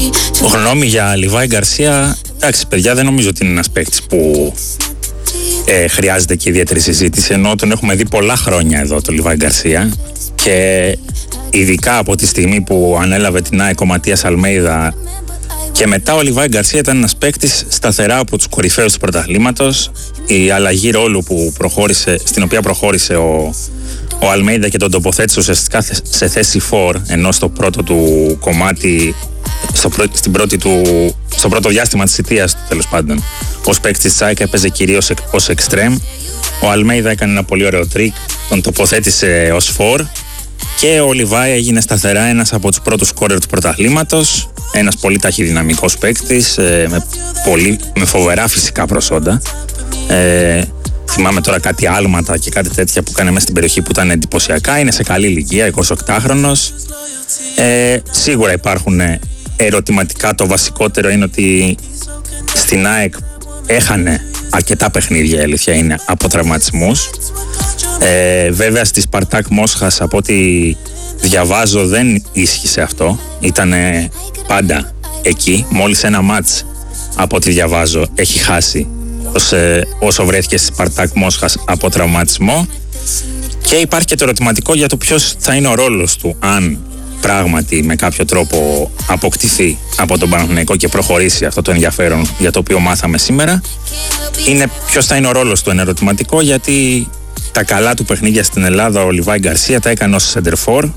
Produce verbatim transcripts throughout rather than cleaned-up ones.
Γνώμη για Λιβάη Γκαρσία, εντάξει παιδιά, δεν νομίζω ότι είναι ένας παίκτης που ε, χρειάζεται και ιδιαίτερη συζήτηση, ενώ τον έχουμε δει πολλά χρόνια εδώ το Λιβάη Γκαρσία και ειδικά από τη στιγμή που ανέλαβε την ΑΕΚ ο Ματίας Αλμέιδα και μετά ο Λιβάη Γκαρσία ήταν ένας παίκτης σταθερά από τους κορυφαίους του πρωταθλήματος. Η αλλαγή ρόλου που προχώρησε, στην οποία προχώρησε ο, ο Αλμέιδα και τον τοποθέτησε ουσιαστικά σε θέση φορ, ενώ στο πρώτο του κομμάτι, στο, πρω, στην πρώτη του, στο πρώτο διάστημα της θητείας του τέλος πάντων, ως παίκτης της ΑΕΚ έπαιζε κυρίως ως εξτρέμ. Ο Αλμέιδα έκανε ένα πολύ ωραίο τρίκ, τον τοποθέτησε ως φορ και ο Λιβάη έγινε σταθερά ένας από τους πρώτους σκόρερ του πρωταθλήματος, ένας πολύ ταχυδυναμικός παίκτης, ε, με, πολύ, με φοβερά φυσικά προσόντα. Ε, θυμάμαι τώρα κάτι άλματα και κάτι τέτοια που έκανε μέσα στην περιοχή που ήταν εντυπωσιακά. Είναι σε καλή ηλικία, εικοσιοκτάχρονος. Ε, σίγουρα υπάρχουν ερωτηματικά. Το βασικότερο είναι ότι στην ΑΕΚ έχανε αρκετά παιχνίδια, η αλήθεια είναι, από τραυματισμούς. Ε, βέβαια στη Σπαρτάκ Μόσχας, από ό,τι διαβάζω, δεν ίσχυσε αυτό. Ήταν πάντα εκεί. Μόλις ένα μάτς, από ό,τι διαβάζω, έχει χάσει όσο βρέθηκε στη Σπαρτάκ Μόσχας από τραυματισμό. Και υπάρχει και το ερωτηματικό για το ποιος θα είναι ο ρόλος του, αν πράγματι με κάποιο τρόπο αποκτηθεί από τον Παναθηναϊκό και προχωρήσει αυτό το ενδιαφέρον για το οποίο μάθαμε σήμερα. Είναι ποιος θα είναι ο ρόλος του, ένα ερωτηματικό, γιατί τα καλά του παιχνίδια στην Ελλάδα ο Λιβάη Γκαρσία τα έκανε ως σεντερφόρ,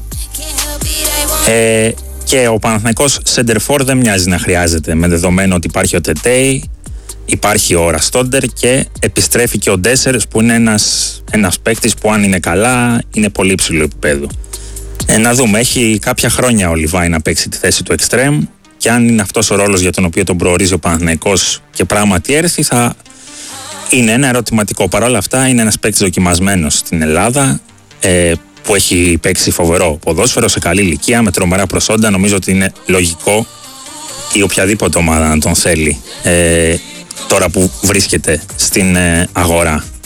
ε, και ο Παναθηναϊκός σεντερφόρ δεν μοιάζει να χρειάζεται, με δεδομένο ότι υπάρχει ο Τετέι, υπάρχει ο Ραστόντερ και επιστρέφει και ο Ντέσσερς, που είναι ένας, ένας παίκτης που αν είναι καλά είναι πολύ υψηλού επίπεδου. Ε, να δούμε, έχει κάποια χρόνια ο Λιβάη να παίξει τη θέση του εξτρέμ και αν είναι αυτός ο ρόλος για τον οποίο τον προορίζει ο Παναθηναϊκός και πράγματι έρθει, θα είναι ένα ερωτηματικό. Παρ' όλα αυτά είναι ένας παίκτης δοκιμασμένος στην Ελλάδα, ε, που έχει παίξει φοβερό ποδόσφαιρο σε καλή ηλικία, με τρομερά προσόντα. Νομίζω ότι είναι λογικό η οποιαδήποτε ομάδα να τον θέλει, ε, τώρα που βρίσκεται στην ε, αγορά.